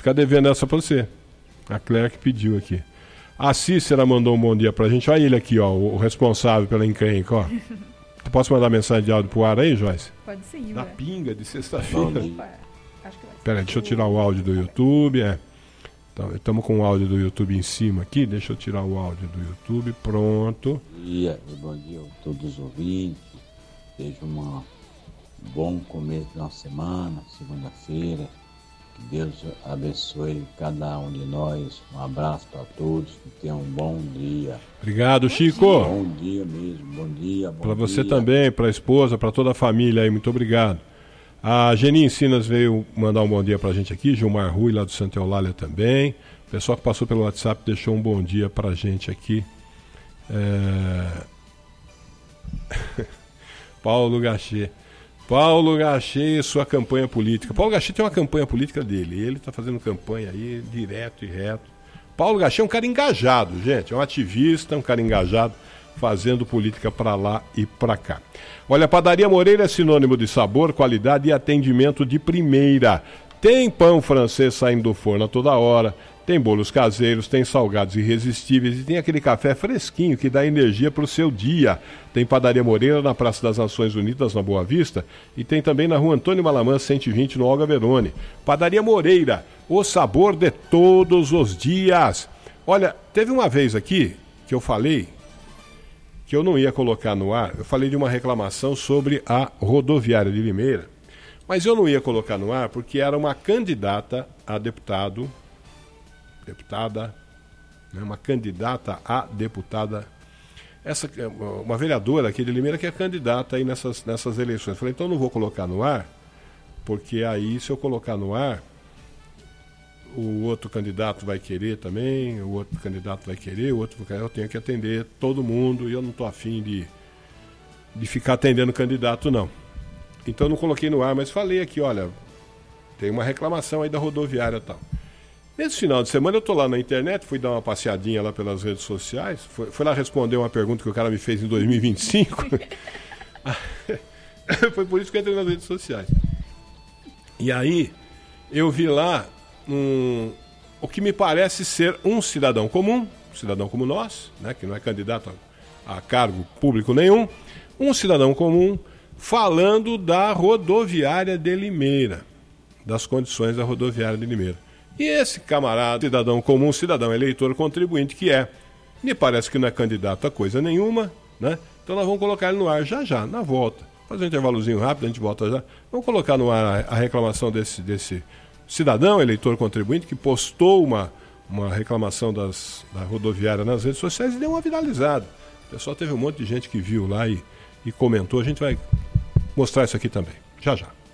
ficar devendo essa pra você. A Claire que pediu aqui. A Cícera mandou um bom dia pra gente. Olha ele aqui, ó, o responsável pela encrenca, ó. Posso mandar mensagem de áudio pro ar aí, Joyce? Pode sim, Da pinga de sexta-feira. Acho que vai. Peraí, deixa eu tirar o áudio do YouTube. Então, estamos com o áudio do YouTube em cima aqui. Deixa eu tirar o áudio do YouTube. Pronto. Bom dia a todos os ouvintes. Seja um bom começo de uma semana, segunda-feira. Que Deus abençoe cada um de nós. Um abraço para todos. Que tenham um bom dia. Obrigado, Chico. Bom dia mesmo. Bom dia. Para você também, para a esposa, para toda a família aí. Muito obrigado. A Geni Encinas veio mandar um bom dia pra gente aqui, Gilmar Rui, lá do Santa Eulália também. O pessoal que passou pelo WhatsApp deixou um bom dia pra gente aqui. Paulo Gachê. Paulo Gachê e sua campanha política. Paulo Gachê tem uma campanha política dele. Ele tá fazendo campanha aí, direto e reto. Paulo Gachê é um cara engajado, gente. É um ativista, um cara engajado, fazendo política pra lá e pra cá. Olha, a Padaria Moreira é sinônimo de sabor, qualidade e atendimento de primeira. Tem pão francês saindo do forno a toda hora, tem bolos caseiros, tem salgados irresistíveis e tem aquele café fresquinho que dá energia para o seu dia. Tem Padaria Moreira na Praça das Nações Unidas, na Boa Vista, e tem também na Rua Antônio Malamã, 120, no Olga Verone. Padaria Moreira, o sabor de todos os dias. Olha, teve uma vez aqui que eu falei que eu não ia colocar no ar, eu falei de uma reclamação sobre a rodoviária de Limeira, mas eu não ia colocar no ar porque era uma candidata a deputada, né, uma candidata a deputada, uma vereadora aqui de Limeira que é candidata aí nessas eleições. Eu falei, então eu não vou colocar no ar, porque aí se eu colocar no ar, o outro candidato vai querer também, o outro candidato vai querer, o outro vai querer, eu tenho que atender todo mundo e eu não estou afim de ficar atendendo candidato, não. Então eu não coloquei no ar, mas falei aqui, olha, tem uma reclamação aí da rodoviária e tal. Nesse final de semana eu estou lá na internet, fui dar uma passeadinha lá pelas redes sociais, fui lá responder uma pergunta que o cara me fez em 2025. Foi por isso que eu entrei nas redes sociais. E aí eu vi lá o que me parece ser um cidadão comum como nós, né, que não é candidato a cargo público nenhum, um cidadão comum falando da rodoviária de Limeira, das condições da rodoviária de Limeira. E esse camarada, cidadão comum, cidadão eleitor contribuinte que me parece que não é candidato a coisa nenhuma, né? Então nós vamos colocar ele no ar já, na volta. Fazer um intervalozinho rápido, a gente volta já. Vamos colocar no ar a reclamação desse cidadão eleitor contribuinte que postou uma reclamação da rodoviária nas redes sociais e deu uma viralizada. O pessoal teve um monte de gente que viu lá e comentou. A gente vai mostrar isso aqui também. Já.